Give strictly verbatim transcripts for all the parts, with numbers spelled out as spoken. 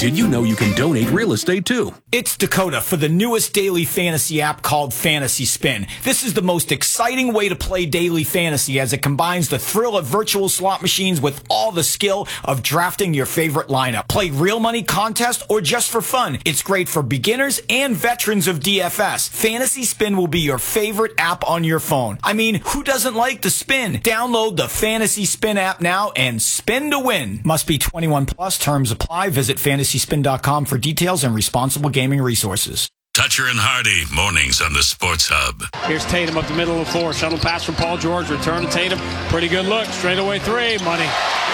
Did you know you can donate real estate too? It's Dakota for the newest daily fantasy app called Fantasy Spin. This is the most exciting way to play daily fantasy as it combines the thrill of virtual slot machines with all the skill of drafting your favorite lineup. Play real money contest or just for fun. It's great for beginners and veterans of D F S. Fantasy Spin will be your favorite app on your phone. I mean, who doesn't like to spin? Download the Fantasy Spin app now and spin to win. Must be twenty-one plus. Terms apply. Visit fantasy spin dot com for details and responsible gaming resources. Toucher and Hardy, mornings on the Sports Hub. Here's Tatum up the middle of the floor. Shuttle pass from Paul George. Return to Tatum. Pretty good look. Straight away three. Money.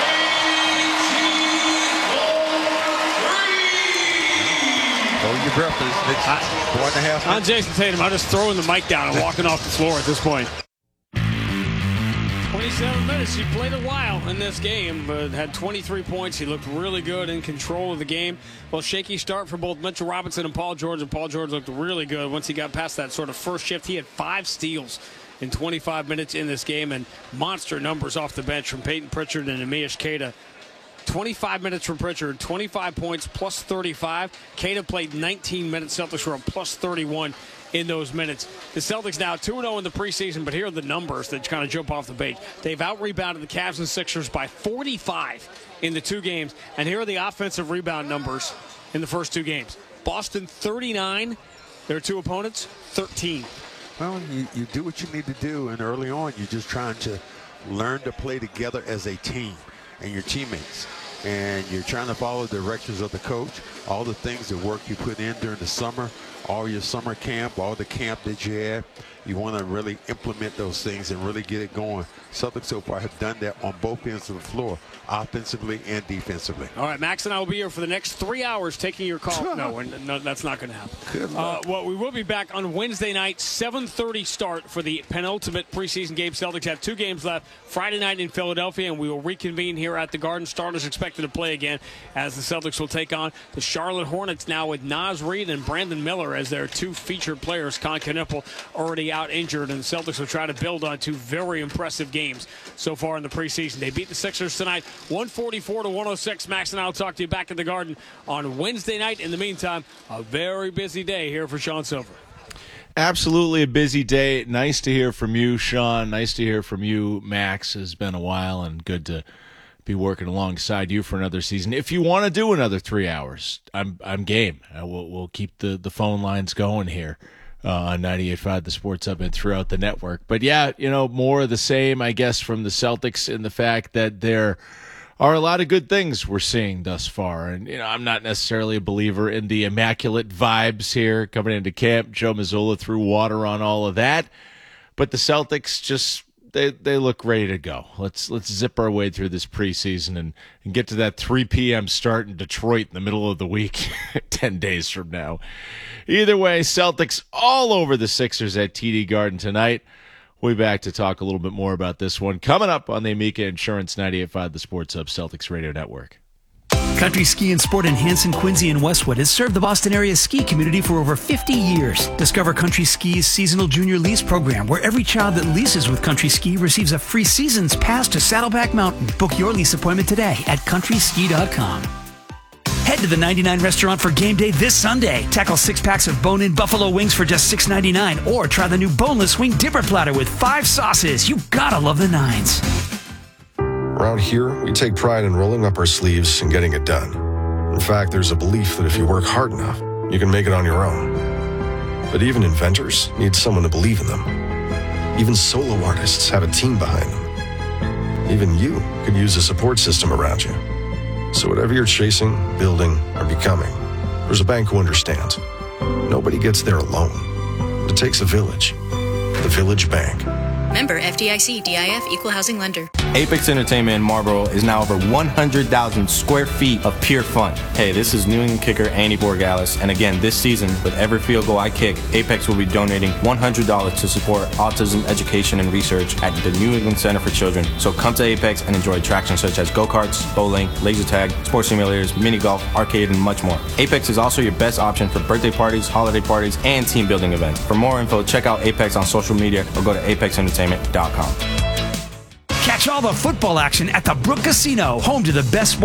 Hold your breath. It's four and a half. On Jason Tatum, I'm just throwing the mic down and walking off the floor at this point. twenty-seven minutes. He played a while in this game, but had twenty-three points. He looked really good, in control of the game. Well, shaky start for both Mitchell Robinson and Paul George, and Paul George looked really good once he got past that sort of first shift. He had five steals in twenty-five minutes in this game, and monster numbers off the bench from Peyton Pritchard and Amish Queta. twenty-five minutes from Pritchard, twenty-five points, plus thirty-five. Queta played nineteen minutes. Celtics were on plus thirty-one in those minutes. The Celtics now two and oh in the preseason, but here are the numbers that kind of jump off the page. They've out-rebounded the Cavs and Sixers by forty-five in the two games, and here are the offensive rebound numbers in the first two games. Boston thirty-nine, their two opponents thirteen. Well, you, you do what you need to do, and early on you're just trying to learn to play together as a team and your teammates. And you're trying to follow the directions of the coach, all the things, the work you put in during the summer, all your summer camp, all the camp that you had. You want to really implement those things and really get it going. Celtics so far have done that on both ends of the floor, offensively and defensively. All right, Max and I will be here for the next three hours taking your call. No, no that's not going to happen. Good luck. Uh, well, we will be back on Wednesday night, seven thirty start for the penultimate preseason game. Celtics have two games left, Friday night in Philadelphia, and we will reconvene here at the Garden. Starters expected to play again as the Celtics will take on the Charlotte Hornets now with Naz Reid and Brandon Miller as their two featured players. Con Knipple already out injured, and the Celtics will try to build on two very impressive games so far in the preseason. They beat the Sixers tonight, one forty-four to one oh six. Max and I will talk to you back at the Garden on Wednesday night. In the meantime, a very busy day here for Sean Silver. Absolutely a busy day. Nice to hear from you, Sean. Nice to hear from you, Max. It's been a while, and good to be working alongside you for another season. If you want to do another three hours, I'm I'm game. I will, we'll keep the, the phone lines going here uh, on ninety-eight point five The Sports Hub and throughout the network. But, yeah, you know, more of the same, I guess, from the Celtics in the fact that there are a lot of good things we're seeing thus far. And, you know, I'm not necessarily a believer in the immaculate vibes here coming into camp. Joe Mazzulla threw water on all of that. But the Celtics just – They they look ready to go. Let's let's zip our way through this preseason and, and get to that three p.m. start in Detroit in the middle of the week, ten days from now. Either way, Celtics all over the Sixers at T D Garden tonight. We'll be back to talk a little bit more about this one coming up on the Amica Insurance ninety-eight point five The Sports Hub Celtics Radio Network. Country Ski and Sport in Hanson, Quincy, and Westwood has served the Boston area ski community for over fifty years. Discover Country Ski's seasonal junior lease program, where every child that leases with Country Ski receives a free season's pass to Saddleback Mountain. Book your lease appointment today at country ski dot com. Head to the ninety-nine restaurant for game day this Sunday. Tackle six packs of bone-in buffalo wings for just six ninety-nine, or try the new boneless wing dipper platter with five sauces. You gotta love the nines. Around here, we take pride in rolling up our sleeves and getting it done. In fact, there's a belief that if you work hard enough, you can make it on your own. But even inventors need someone to believe in them. Even solo artists have a team behind them. Even you could use a support system around you. So whatever you're chasing, building, or becoming, there's a bank who understands. Nobody gets there alone. It takes a village. The Village Bank. Member F D I C, D I F, Equal Housing Lender. Apex Entertainment in Marlboro is now over one hundred thousand square feet of pure fun. Hey, this is New England kicker Andy Borgalis, and again, this season, with every field goal I kick, Apex will be donating one hundred dollars to support autism education and research at the New England Center for Children. So come to Apex and enjoy attractions such as go-karts, bowling, laser tag, sports simulators, mini golf, arcade, and much more. Apex is also your best option for birthday parties, holiday parties, and team building events. For more info, check out Apex on social media or go to apex entertainment dot com. Catch all the football action at the Brook Casino, home to the best